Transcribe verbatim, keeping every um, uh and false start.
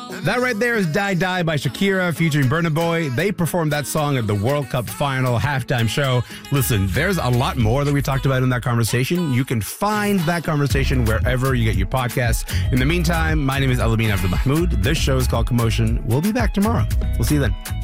That right there is Die Die by Shakira featuring Burna Boy. They performed that song at the World Cup final halftime show. Listen, there's a lot more that we talked about in that conversation. You can find that conversation wherever you get your podcasts. In the meantime, my name is Alamin Abdul Mahmoud. This show is called Commotion. We'll be back tomorrow. We'll see you then.